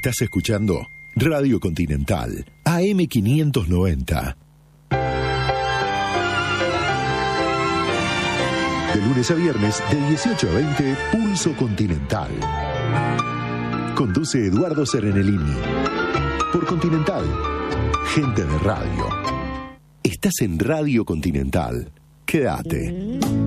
Estás escuchando Radio Continental, AM590. De lunes a viernes, de 18 a 20, Pulso Continental. Conduce Eduardo Serenellini. Por Continental, gente de radio. Estás en Radio Continental. Quédate.